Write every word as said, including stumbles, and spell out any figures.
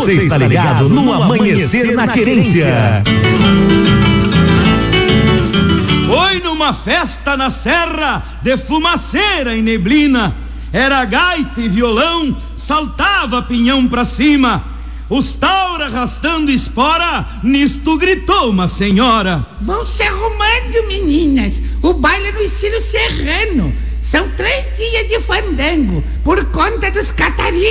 Você está ligado no Amanhecer na Querência. Foi numa festa na serra, de fumaceira e neblina. Era gaita e violão, saltava pinhão pra cima. Os taura arrastando espora, nisto gritou uma senhora: vão se arrumando, meninas, o baile é no estilo serrano. São três dias de fandango, por conta dos catarinhos.